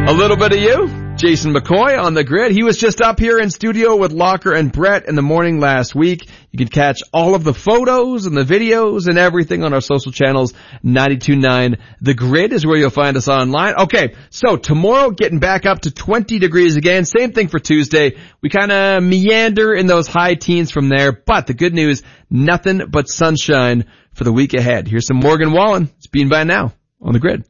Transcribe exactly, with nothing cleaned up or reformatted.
A little bit of you, Jason McCoy on the grid. He was just up here in studio with Locker and Brett in the morning last week. You can catch all of the photos and the videos and everything on our social channels. ninety-two point nine The Grid is where you'll find us online. Okay, so tomorrow getting back up to twenty degrees again. Same thing for Tuesday. We kind of meander in those high teens from there. But the good news, nothing but sunshine for the week ahead. Here's some Morgan Wallen. It's Bean by Now on the Grid.